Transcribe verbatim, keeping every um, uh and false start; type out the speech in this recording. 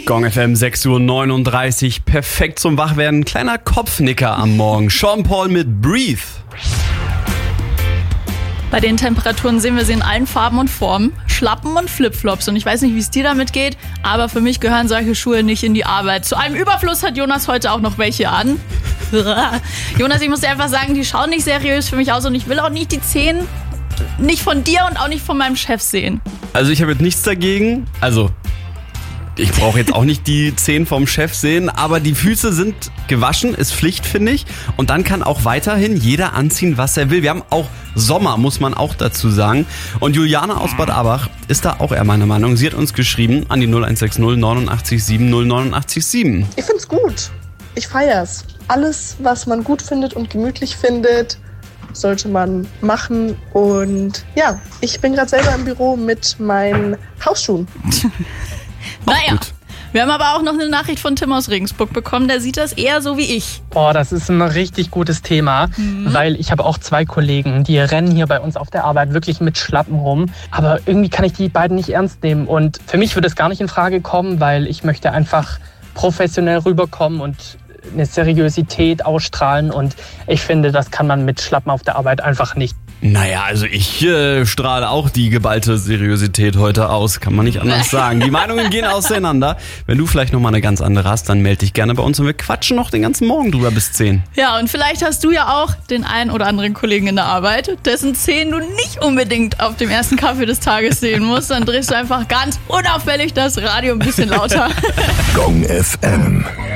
Gong F M sechs Uhr neununddreißig, perfekt zum Wachwerden. Kleiner Kopfnicker am Morgen. Sean Paul mit Breathe. Bei den Temperaturen sehen wir sie in allen Farben und Formen. Schlappen und Flipflops. Und ich weiß nicht, wie es dir damit geht, aber für mich gehören solche Schuhe nicht in die Arbeit. Zu einem Überfluss hat Jonas heute auch noch welche an. Jonas, ich muss dir einfach sagen, die schauen nicht seriös für mich aus und ich will auch nicht die Zehen nicht von dir und auch nicht von meinem Chef sehen. Also ich habe jetzt nichts dagegen. Also ich brauche jetzt auch nicht die Zehen vom Chef sehen, aber die Füße sind gewaschen, ist Pflicht, finde ich. Und dann kann auch weiterhin jeder anziehen, was er will. Wir haben auch Sommer, muss man auch dazu sagen. Und Juliane aus Bad Abach ist da auch eher meiner Meinung. Sie hat uns geschrieben an die null eins sechs null neunundachtzig sieben null neunundachtzig sieben. Ich find's gut. Ich feier's. Alles, was man gut findet und gemütlich findet, sollte man machen. Und ja, ich bin gerade selber im Büro mit meinen Hausschuhen. Naja, gut. Wir haben aber auch noch eine Nachricht von Tim aus Regensburg bekommen, der sieht das eher so wie ich. Boah, das ist ein richtig gutes Thema, mhm. weil ich habe auch zwei Kollegen, die rennen hier bei uns auf der Arbeit wirklich mit Schlappen rum. Aber irgendwie kann ich die beiden nicht ernst nehmen und für mich würde es gar nicht in Frage kommen, weil ich möchte einfach professionell rüberkommen und eine Seriosität ausstrahlen und ich finde, das kann man mit Schlappen auf der Arbeit einfach nicht. Naja, also ich äh, strahle auch die geballte Seriosität heute aus, kann man nicht anders sagen. Die Meinungen gehen auseinander. Wenn du vielleicht nochmal eine ganz andere hast, dann melde dich gerne bei uns und wir quatschen noch den ganzen Morgen drüber bis zehn. Ja, und vielleicht hast du ja auch den einen oder anderen Kollegen in der Arbeit, dessen Zehen du nicht unbedingt auf dem ersten Kaffee des Tages sehen musst. Dann drehst du einfach ganz unauffällig das Radio ein bisschen lauter. Gong F M.